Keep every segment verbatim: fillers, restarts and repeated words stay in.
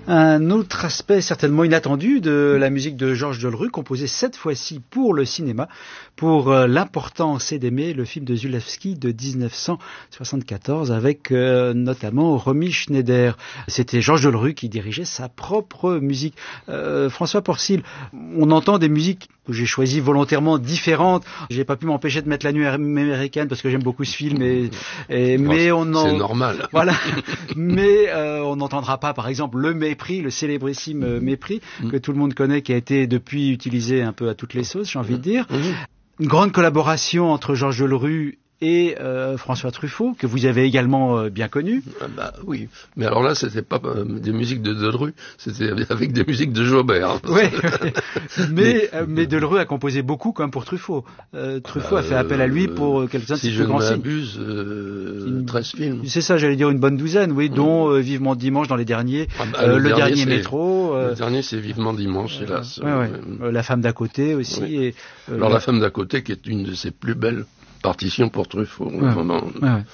Un autre aspect certainement inattendu de la musique de Georges Delerue, composée cette fois-ci pour le cinéma, pour euh, L'important c'est d'aimer, le film de Zulawski de dix-neuf cent soixante-quatorze, avec euh, notamment Romy Schneider. C'était Georges Delerue qui dirigeait sa propre musique. Euh, François Porcil, on entend des musiques que j'ai choisies volontairement différentes. J'ai pas pu m'empêcher de mettre La Nuit américaine parce que j'aime beaucoup ce film, et, et bon, mais on en... c'est normal. Voilà, mais euh, on n'entendra pas, par exemple, le Mépris, le célébrissime Mépris, mmh. que tout le monde connaît, qui a été depuis utilisé un peu à toutes les sauces, j'ai envie de dire. Mmh. Une grande collaboration entre Georges Delerue et euh, François Truffaut, que vous avez également euh, bien connu. Ah bah oui, mais alors là, c'était pas euh, des musiques de Delerue, c'était avec des musiques de Jobert. Oui, mais, mais, euh, mais Delerue a composé beaucoup quand même pour Truffaut. Euh, Truffaut euh, a fait appel à lui pour quelques-uns de si ses plus grands signes. Si je ne m'abuse, euh, treize films. C'est ça, j'allais dire une bonne douzaine, oui, dont euh, Vivement Dimanche dans les derniers, ah bah, euh, le, le dernier, dernier Métro. Euh, le dernier, c'est Vivement Dimanche, euh, hélas. Ouais, ouais. Euh, La femme d'à côté aussi. Oui. Et, euh, alors La femme d'à côté, qui est une de ses plus belles partition pour Truffaut, ouais, vraiment ouais.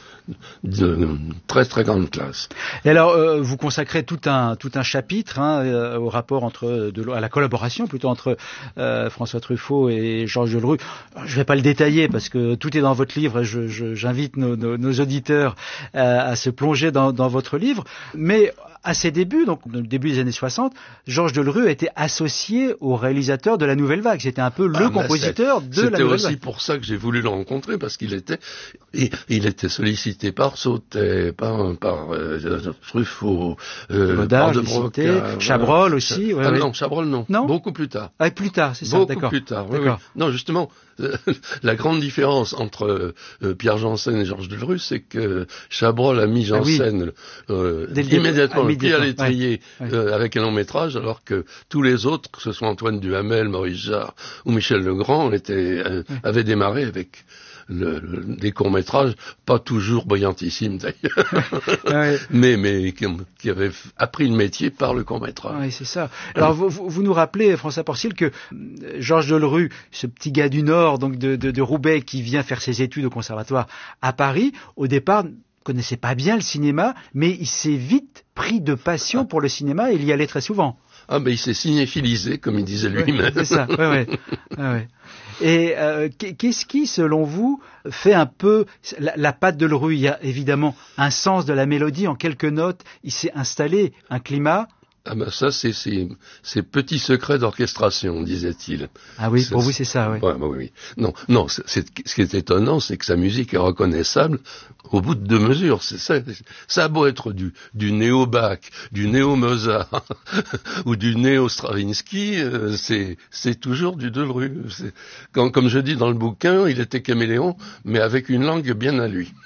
de très très grande classe. Et alors, euh, vous consacrez tout un tout un chapitre hein, euh, au rapport entre de, à la collaboration plutôt entre euh, François Truffaut et Georges Delerue. Je vais pas le détailler parce que tout est dans votre livre et je, je, j'invite nos, nos, nos auditeurs euh, à se plonger dans, dans votre livre. Mais à ses débuts, donc au début des années soixante, Georges Delerue a été associé au réalisateur de La Nouvelle Vague. C'était un peu le ah, compositeur de La Nouvelle Vague. C'était aussi pour ça que j'ai voulu le rencontrer, parce qu'il était, il, il était sollicité par Sautet, par, par euh, Truffaut, euh, Godard, par de Broca, Chabrol aussi. Ouais, ah, ouais. Non, Chabrol non. non. Beaucoup plus tard. Ah, plus tard, c'est ça. Beaucoup d'accord. plus tard. Oui, oui. Non, justement. La grande différence entre euh, Pierre Janssen et Georges Delerue, c'est que Chabrol a mis Janssen ah oui. euh, immédiatement le pied à l'étrier ouais, ouais. euh, avec un long métrage, alors que tous les autres, que ce soit Antoine Duhamel, Maurice Jarre ou Michel Legrand, étaient, euh, ouais. avaient démarré avec le, le, des courts-métrages, pas toujours brillantissimes d'ailleurs, ouais. mais, mais qui, qui avaient appris le métier par le court-métrage. Oui, c'est ça. Alors, vous, vous nous rappelez, François Porcil, que Georges Delerue, ce petit gars du Nord, donc de, de, de Roubaix, qui vient faire ses études au conservatoire à Paris, au départ, connaissait pas bien le cinéma, mais il s'est vite pris de passion ah. pour le cinéma et il y allait très souvent. Ah, ben il s'est cinéphilisé, comme il disait lui-même. Ouais, c'est ça, ouais, ouais. ouais, ouais. Et euh, qu'est-ce qui, selon vous, fait un peu la, la patte de Delerue? Il y a évidemment un sens de la mélodie en quelques notes. Il s'est installé un climat. Ah ben ça, c'est ces petits secrets d'orchestration, disait-il. Ah oui, pour vous, c'est ça, oui. Ouais, bah oui. Non, non. C'est, ce qui est étonnant, c'est que sa musique est reconnaissable au bout de deux mesures. C'est ça. Ça a beau être du, du néo-Bach, du néo-Mozart ou du néo-Stravinsky, euh, c'est, c'est toujours du Delerue. Quand, comme je dis dans le bouquin, il était caméléon, mais avec une langue bien à lui.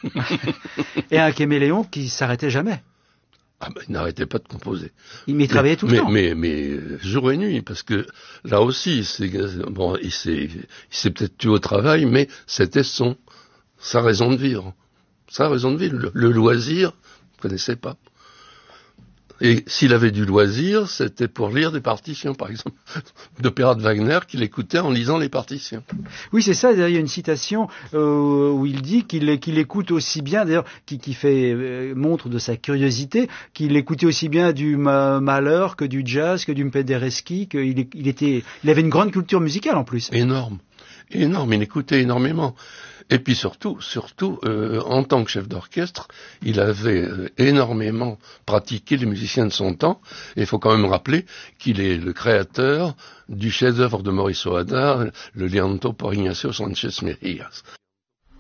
Et un caméléon qui s'arrêtait jamais. Ah ben, il n'arrêtait pas de composer. Il m'y travaillait tout le mais, temps. Mais, mais, mais jour et nuit, parce que là aussi, c'est, bon, il s'est, il s'est peut-être tué au travail, mais c'était son, sa raison de vivre. Sa raison de vivre. Le, le loisir, je ne connaissais pas. Et s'il avait du loisir, c'était pour lire des partitions, par exemple, d'opéra de Wagner qu'il écoutait en lisant les partitions. Oui, c'est ça. D'ailleurs, il y a une citation euh, où il dit qu'il qu'il écoute aussi bien, d'ailleurs, qui, qui fait euh, montre de sa curiosité, qu'il écoutait aussi bien du ma Mahler que du jazz, que du Penderecki, qu'il il était, il avait une grande culture musicale en plus. Énorme, énorme. Il écoutait énormément. Et puis surtout, surtout, euh, en tant que chef d'orchestre, il avait euh, énormément pratiqué les musiciens de son temps. Et il faut quand même rappeler qu'il est le créateur du chef-d'œuvre de Maurice Ohada, le Lianto por Ignacio Sánchez Mejías.